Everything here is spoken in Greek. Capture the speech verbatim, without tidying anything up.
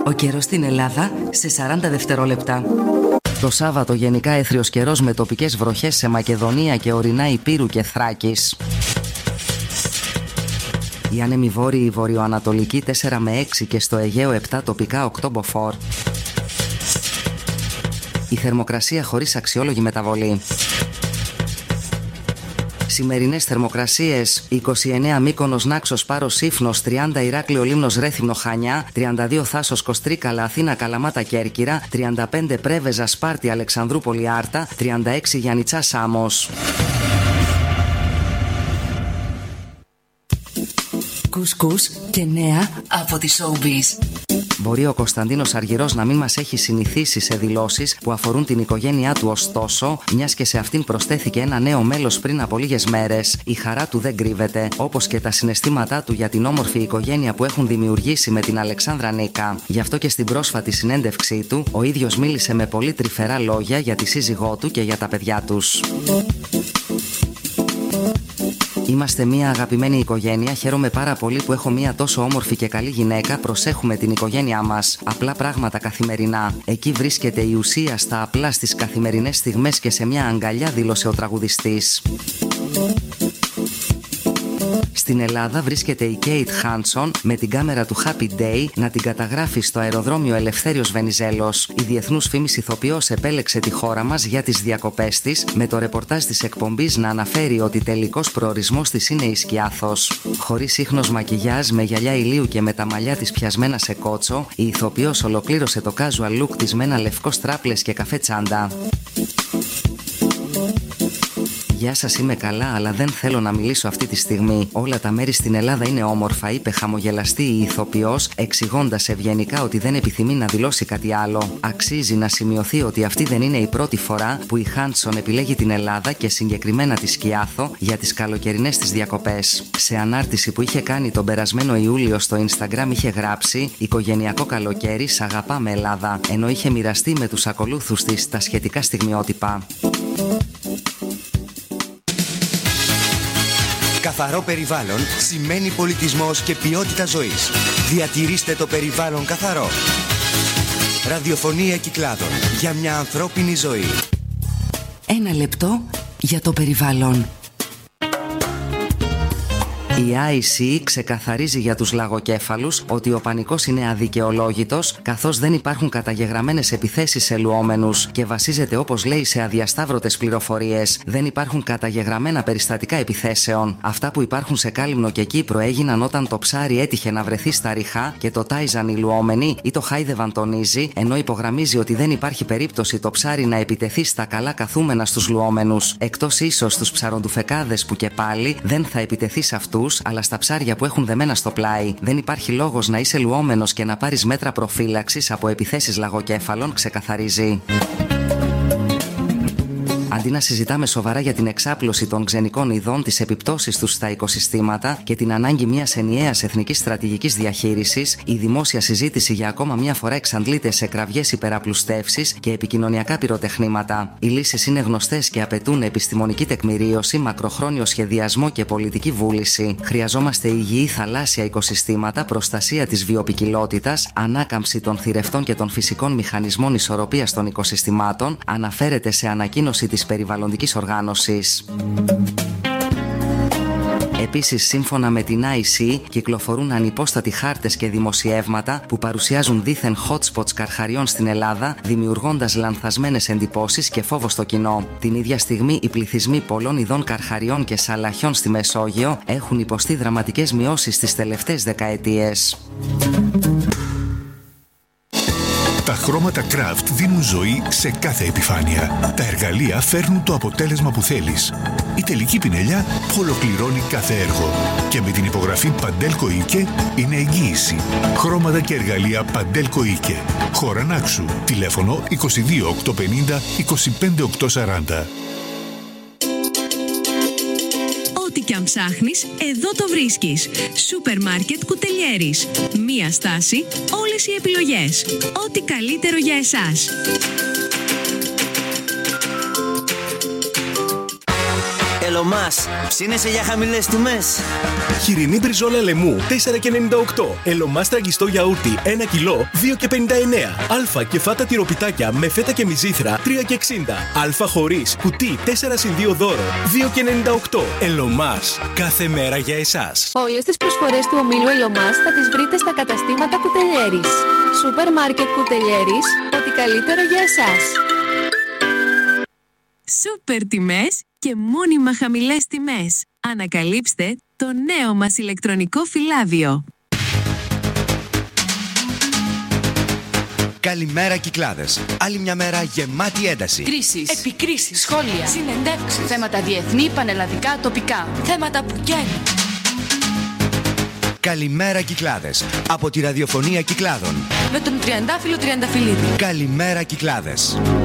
Ο καιρός στην Ελλάδα σε σαράντα δευτερόλεπτα. Το Σάββατο γενικά έθριος καιρός με τοπικές βροχές σε Μακεδονία και ορεινά Ηπείρου και Θράκης. Οι άνεμοι βόρειοι βορειοανατολικοί τέσσερα με έξι και στο Αιγαίο επτά τοπικά οκτώ μποφόρ. Η θερμοκρασία χωρίς αξιόλογη μεταβολή. Σημερινές θερμοκρασίες: είκοσι εννέα Μύκονος Νάξος Πάρος Ήφνος, τριάντα Ηράκλειο Λίμνος Ρέθυμνο Χανιά, τριάντα δύο Θάσος Κοστρίκαλα Αθήνα Καλαμάτα Κέρκυρα, τριάντα πέντε Πρέβεζα Σπάρτη Αλεξανδρούπολη Άρτα, τριάντα έξι Γιαννιτσά Σάμος. Κουσκούς και νέα από τη Showbiz. Μπορεί ο Κωνσταντίνος Αργυρός να μην μας έχει συνηθίσει σε δηλώσεις που αφορούν την οικογένειά του, ωστόσο, μιας και σε αυτήν προσθέθηκε ένα νέο μέλος πριν από λίγες μέρες, η χαρά του δεν κρύβεται, όπως και τα συναισθήματά του για την όμορφη οικογένεια που έχουν δημιουργήσει με την Αλεξάνδρα Νίκα. Γι' αυτό και στην πρόσφατη συνέντευξή του, ο ίδιος μίλησε με πολύ τρυφερά λόγια για τη σύζυγό του και για τα παιδιά τους. Είμαστε μια αγαπημένη οικογένεια. Χαίρομαι πάρα πολύ που έχω μια τόσο όμορφη και καλή γυναίκα. Προσέχουμε την οικογένειά μας. Απλά πράγματα καθημερινά. Εκεί βρίσκεται η ουσία στα απλά, στις καθημερινές στιγμές και σε μια αγκαλιά, δήλωσε ο τραγουδιστής. Στην Ελλάδα βρίσκεται η Κέιτ Χάνσον με την κάμερα του Happy Day να την καταγράφει στο αεροδρόμιο Ελευθέριος Βενιζέλος. Η διεθνούς φήμης ηθοποιός επέλεξε τη χώρα μας για τις διακοπές της, με το ρεπορτάζ της εκπομπής να αναφέρει ότι τελικός προορισμός της είναι η Σκιάθος. Χωρίς ίχνος μακιγιάζ, με γυαλιά ηλίου και με τα μαλλιά της πιασμένα σε κότσο, η ηθοποιός ολοκλήρωσε το casual look της με ένα λευκό στράπλες και καφέ τσάντα. Γεια σας, είμαι καλά, αλλά δεν θέλω να μιλήσω αυτή τη στιγμή. Όλα τα μέρη στην Ελλάδα είναι όμορφα, είπε χαμογελαστή η ηθοποιός, εξηγώντας ευγενικά ότι δεν επιθυμεί να δηλώσει κάτι άλλο. Αξίζει να σημειωθεί ότι αυτή δεν είναι η πρώτη φορά που η Χάνσον επιλέγει την Ελλάδα και συγκεκριμένα τη Σκιάθο για τις καλοκαιρινές της διακοπές. Σε ανάρτηση που είχε κάνει τον περασμένο Ιούλιο στο Instagram είχε γράψει «Οικογενειακό καλοκαίρι, σ' αγαπάμε Ελλάδα», ενώ είχε μοιραστεί με τους ακολούθους της τα σχετικά στιγμιότυπα. Καθαρό περιβάλλον σημαίνει πολιτισμός και ποιότητα ζωής. Διατηρήστε το περιβάλλον καθαρό. Ραδιοφωνία Κυκλάδων για μια ανθρώπινη ζωή. Ένα λεπτό για το περιβάλλον. Η άι σι ξεκαθαρίζει για τους λαγοκέφαλους ότι ο πανικός είναι αδικαιολόγητος, καθώς δεν υπάρχουν καταγεγραμμένες επιθέσεις σε λουόμενους και βασίζεται, όπως λέει, σε αδιασταύρωτες πληροφορίες. Δεν υπάρχουν καταγεγραμμένα περιστατικά επιθέσεων. Αυτά που υπάρχουν σε Κάλυμνο και Κύπρο έγιναν όταν το ψάρι έτυχε να βρεθεί στα ριχά και το τάιζαν οι λουόμενοι ή το χάιδευαν τον Ίζη, ενώ υπογραμμίζει ότι δεν υπάρχει περίπτωση το ψάρι να επιτεθεί στα καλά καθούμενα στους λουόμενους. Εκτός ίσως στους ψαροντουφεκάδες που και πάλι δεν θα επιτεθεί σε αυτούς, αλλά στα ψάρια που έχουν δεμένα στο πλάι. Δεν υπάρχει λόγος να είσαι λουόμενος και να πάρεις μέτρα προφύλαξης από επιθέσεις λαγοκέφαλων, ξεκαθαρίζει. Αντί να συζητάμε σοβαρά για την εξάπλωση των ξενικών ειδών, τις επιπτώσεις τους στα οικοσυστήματα και την ανάγκη μιας ενιαίας εθνικής στρατηγικής διαχείρισης, η δημόσια συζήτηση για ακόμα μια φορά εξαντλείται σε κραυγές υπεραπλουστεύσεις και επικοινωνιακά πυροτεχνήματα. Οι λύσεις είναι γνωστές και απαιτούν επιστημονική τεκμηρίωση, μακροχρόνιο σχεδιασμό και πολιτική βούληση. Χρειαζόμαστε υγιή θαλάσσια οικοσυστήματα, προστασία της βιοποικιλότητας, ανάκαμψη των θηρευτών και των φυσικών μηχανισμών ισορροπίας των οικοσυστημάτων, αναφέρεται σε ανακοίνωση της περιβαλλοντικής οργάνωσης. Επίσης, σύμφωνα με την άι σι, κυκλοφορούν ανυπόστατοι χάρτες και δημοσιεύματα που παρουσιάζουν δίθεν hotspots καρχαριών στην Ελλάδα, δημιουργώντας λανθασμένες εντυπώσεις και φόβο στο κοινό. Την ίδια στιγμή, οι πληθυσμοί πολλών ειδών καρχαριών και σαλαχιών στη Μεσόγειο έχουν υποστεί δραματικές μειώσεις τις τελευταίες δεκαετίες. Τα χρώματα Craft δίνουν ζωή σε κάθε επιφάνεια. Τα εργαλεία φέρνουν το αποτέλεσμα που θέλεις. Η τελική πινελιά ολοκληρώνει κάθε έργο. Και με την υπογραφή Παντέλκο Ίκε είναι εγγύηση. Χρώματα και εργαλεία Παντέλκο Ίκε. Χώρα Νάξου. Τηλέφωνο είκοσι δύο οκτακόσια πενήντα είκοσι πέντε οκτακόσια σαράντα. Ό,τι κι αν ψάχνεις, εδώ το βρίσκεις. Σούπερ μάρκετ Κουτελιέρης. Μία στάση, όλες οι επιλογές. Ό,τι καλύτερο για εσάς. Hello Ελωμάς, ψήνεσαι για χαμηλές τιμές. Χοιρινή μπριζόλα λεμού τέσσερα και ενενήντα οκτώ. Ελωμάς τραγιστό γιαούρτι ένα κιλό δύο και πενήντα εννέα. Αλφα και φάτα τυροπιτάκια με φέτα και μυζήθρα τρία και εξήντα. Αλφα χωρίς κουτί τέσσερα συν δύο δώρο δύο και ενενήντα οκτώ. Ελωμάς, κάθε μέρα για εσάς. Όλες τις προσφορές του ομίλου Ελωμάς θα τις βρείτε στα καταστήματα Κουτελιέρης. Σούπερ μάρκετ Κουτελιέρης, ό,τι καλύτερο για εσάς. Σούπερ τιμές και μόνιμα χαμηλές τιμές. Ανακαλύψτε το νέο μας ηλεκτρονικό φυλάδιο. Καλημέρα Κυκλάδες. Άλλη μια μέρα γεμάτη ένταση. Κρίσεις, επικρίσεις, σχόλια, συνεντεύξεις, θέματα διεθνή, πανελλαδικά, τοπικά, θέματα που καίνουν. Καλημέρα Κυκλάδες. Από τη ραδιοφωνία Κυκλάδων. Με τον Τριαντάφυλλο Τριανταφυλλίδη. Καλημέρα Κυκλάδες.